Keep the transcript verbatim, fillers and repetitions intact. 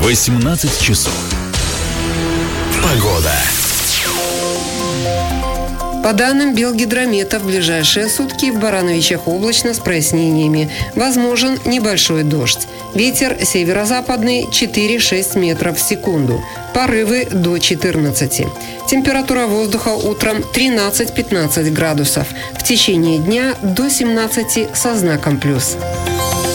восемнадцать часов. Погода. По данным Белгидромета, в ближайшие сутки в Барановичах облачно с прояснениями. Возможен небольшой дождь. Ветер северо-западный четыре-шесть метров в секунду. Порывы до четырнадцати. Температура воздуха утром тринадцать-пятнадцать градусов. В течение дня до семнадцати со знаком плюс.